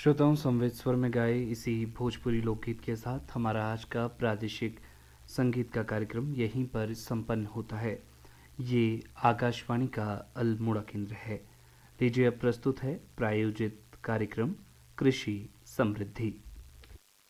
श्रोताओं, संवेद स्वर में गाए इसी भोजपुरी लोकगीत के साथ हमारा आज का प्रादेशिक संगीत का कार्यक्रम यहीं पर संपन्न होता है। ये आकाशवाणी का अल्मोड़ा केंद्र है। लीजिए अब प्रस्तुत है प्रायोजित कार्यक्रम कृषि समृद्धि।